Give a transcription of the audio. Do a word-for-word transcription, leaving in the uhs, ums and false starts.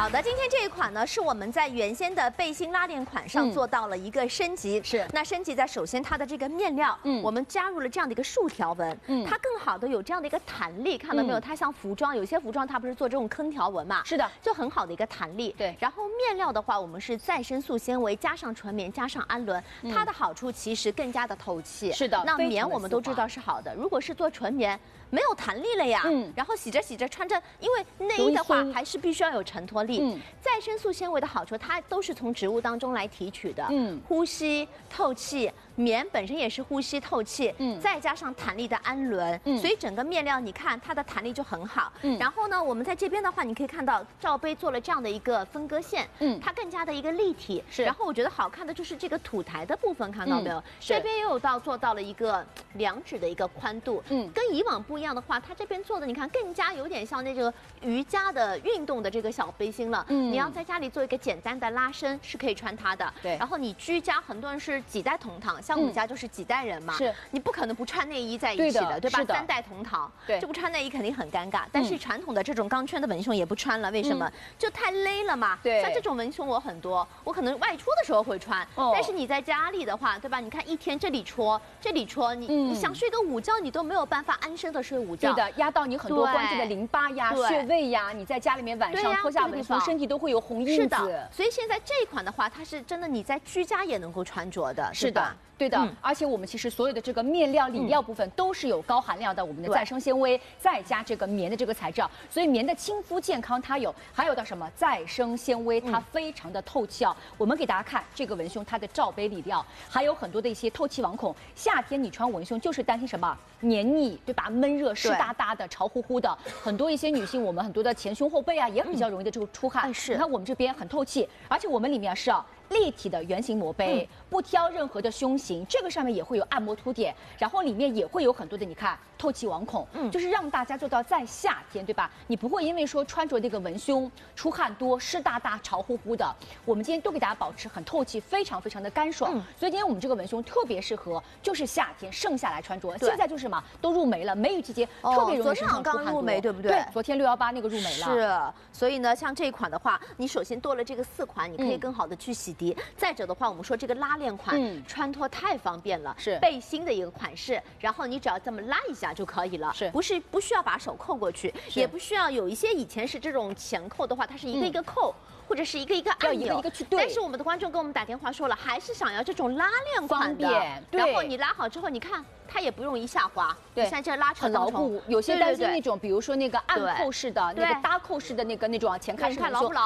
好的，今天这一款呢，是我们在原先的背心拉链款上做到了一个升级。嗯、 是， 那升级在首先它的这个面料，嗯，我们加入了这样的一个竖条纹，嗯，它更好的有这样的一个弹力，看到没有？嗯、它像服装，有些服装它不是做这种坑条纹嘛？ 是的， 就很好的一个弹力。 对， 然后面料的话，我们是再生素纤维加上纯棉加上氨纶，嗯、它的好处其实更加的透气。 是的， 那棉我们都知道是好的，如果是做纯棉。没有弹力了呀，嗯，然后洗着洗着穿着，因为内衣的话还是必须要有承托力。嗯，再生素纤维的好处，它都是从植物当中来提取的，嗯，呼吸透气，棉本身也是呼吸透气，嗯，再加上弹力的氨纶，嗯，所以整个面料你看它的弹力就很好。嗯，然后呢，我们在这边的话，你可以看到罩杯做了这样的一个分割线，嗯，它更加的一个立体。是，然后我觉得好看的就是这个土台的部分，看到没有？这边也有到做到了一个两指的一个宽度，嗯，跟以往不一样。这样的话，它这边做的你看更加有点像那个瑜伽的运动的这个小背心了。嗯，你要在家里做一个简单的拉伸是可以穿它的。对，然后你居家很多人是几代同堂，像我们家就是几代人嘛，是你不可能不穿内衣在一起的，对吧？三代同堂，对，就不穿内衣肯定很尴尬。但是传统的这种钢圈的文胸也不穿了，为什么？就太勒了嘛。对，像这种文胸我很多，我可能外出的时候会穿，但是你在家里的话，对吧？你看一天这里戳，这里戳，你你想睡个午觉，你都没有办法安生的睡。 对的，压到你很多关键的淋巴呀、穴位呀，你在家里面晚上脱下文胸，身体都会有红印子。 是的，所以现在这一款的话，它是真的你在居家也能够穿着的。 是的。对的，嗯、而且我们其实所有的这个面料、里料部分都是有高含量的，我们的再生纤维，再加这个棉的这个材质，所以棉的亲肤健康它有，还有到什么再生纤维，它非常的透气啊。嗯、我们给大家看这个文胸，它的罩杯里料还有很多的一些透气网孔。夏天你穿文胸就是担心什么黏腻，对吧？闷热、湿哒哒的、潮乎乎的，很多一些女性，我们很多的前胸后背啊也比较容易的这个出汗。嗯、是，你看我们这边很透气，而且我们里面是啊。立体的圆形膜杯，嗯、不挑任何的胸型，这个上面也会有按摩凸点，然后里面也会有很多的你看透气网孔，嗯，就是让大家做到在夏天，对吧？你不会因为说穿着这个文胸出汗多、湿哒哒、潮乎乎的，我们今天都给大家保持很透气，非常非常的干爽。嗯、所以今天我们这个文胸特别适合，就是夏天盛夏来穿着。现在就是什么都入梅了，梅雨季节特别容易身上出汗多。昨天刚入梅， 对不对？ 对，昨天六幺八那个入梅了。 是，所以呢，像这一款的话，你首先多了这个四款，你可以更好的去洗涤。嗯、再者的话，我们说这个拉链款，嗯、穿脱太方便了，是背心的一个款式，然后你只要这么拉一下就可以了，是不是不需要把手扣过去，也不需要有一些以前是这种前扣的话，它是一个一个扣。嗯或者是一个一个按钮， 一个一个去对。 但是我们的观众跟我们打电话说了，还是想要这种拉链款的，然后你拉好之后，你看它也不容易下滑，对，像这拉扯很牢固。有些担心那种，比如说那个按扣式的、那个搭扣式的那个那种前看是牢不牢？